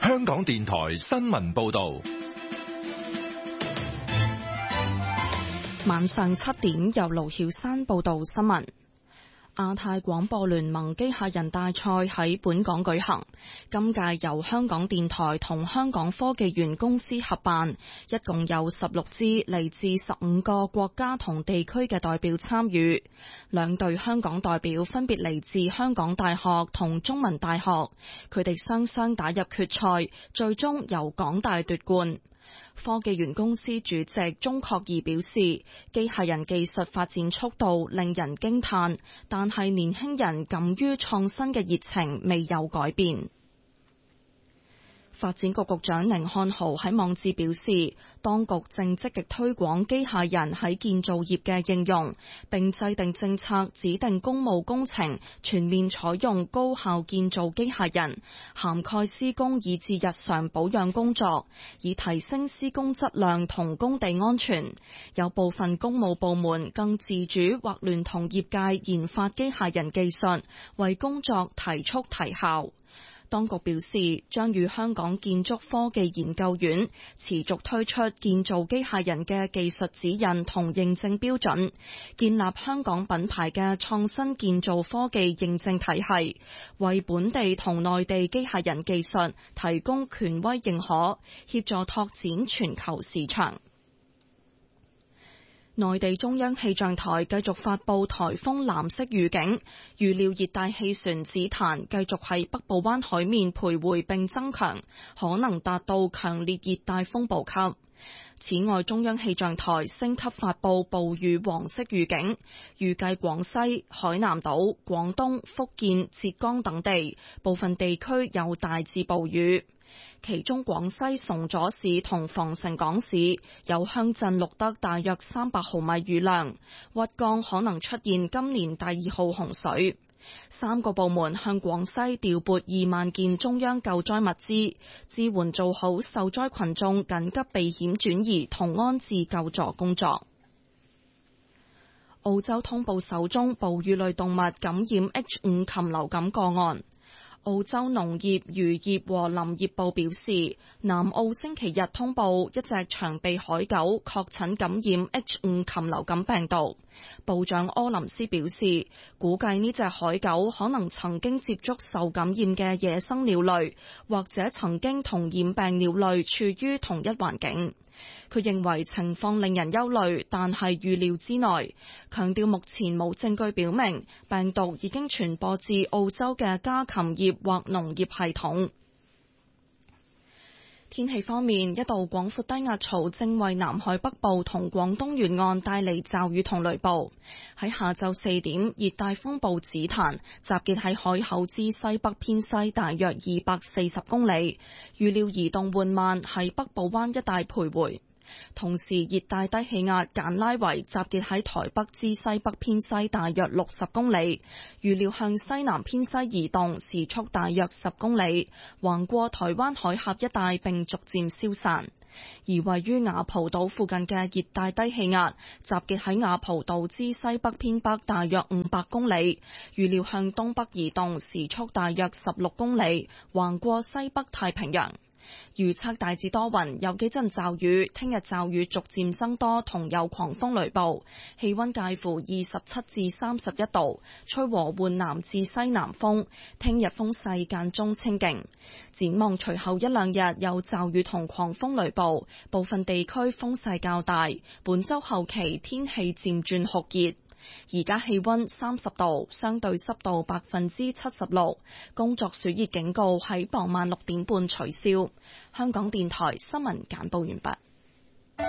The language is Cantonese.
香港電台新聞報道。 晚上7點，由盧曉珊報道新聞。亞太廣播聯盟機械人大賽喺本港舉行，今屆由香港電台同香港科技園公司合辦，一共有16支嚟自15個國家同地區嘅代表參與。兩隊香港代表分別嚟自香港大學同中文大學，佢哋雙雙打入決賽，最終由港大奪冠。科技園公司主席鍾確儀表示，機械人技術發展速度令人驚嘆，但係年輕人敢於創新嘅熱情未有改變。發展局局長寧漢豪喺網誌表示，當局正積極推廣機械人喺建造業嘅應用，並制定政策，指定公務工程全面採用高效建造機械人，涵蓋施工以至日常保養工作，以提升施工質量同工地安全。有部分公務部門更自主或聯同業界研發機械人技術，為工作提速提效。當局表示，將與香港建築科技研究院持續推出建造機械人嘅技術指引同認證標準，建立香港品牌嘅創新建造科技認證體系，為本地同內地機械人技術提供權威認可，協助拓展全球市場。內地中央氣象台繼續發布颱風藍色預警，預料熱帶氣旋子彈繼續喺北部灣海面徘徊並增強，可能達到強烈熱帶風暴級。此外，中央氣象台升級發布暴雨黃色預警，預計廣西、海南島、廣東、福建、浙江等地部分地區有大至暴雨。其中廣西崇左市同防城港市有鄉鎮錄得大約300毫米雨量，鬱江可能出現今年第2號洪水。3個部門向廣西調撥2萬件中央救災物資，支援做好受災群眾緊急避險轉移同安置救助工作。澳洲通報首宗哺乳類動物感染 H5 禽流感個案。澳洲農業、漁業和林業部表示，南澳星期日通報一隻長臂海狗確診感染 H5 禽流感病毒。部長柯林斯表示，估計呢隻海狗可能曾經接觸受感染嘅野生鳥類，或者曾經同染病鳥類處於同一環境。佢認為情況令人憂慮，但係預料之內，強調目前冇證據表明病毒已經傳播至澳洲嘅家禽業或農業系統。天氣方面，一道廣闊低壓槽正為南海北部同廣東沿岸帶嚟驟雨同雷暴。喺下晝4點，熱帶風暴子彈集結喺海口之西北偏西大約240公里，預料移動緩慢喺北部灣一帶徘徊。同時，熱帶低氣壓簡拉維集結喺台北之西北偏西大約60公里，預料向西南偏西移動，時速大約10公里，橫過台灣海峽一帶並逐漸消散。而位於雅蒲島附近嘅熱帶低氣壓集結喺雅蒲島之西北偏北大約500公里，預料向東北移動，時速大約16公里，橫過西北太平洋。預測大致多雲，有幾陣驟雨，聽日驟雨逐漸增多，同有狂風雷暴，氣溫介乎27至31度，吹和緩南至西南風，聽日風勢間中清勁。展望隨後一兩日有驟雨同狂風雷暴，部分地區風勢較大，本週後期天氣漸轉酷熱。而家氣溫30度，相對濕度76%，工作暑熱警告喺傍晚6點半取消。香港電台新聞簡報完畢。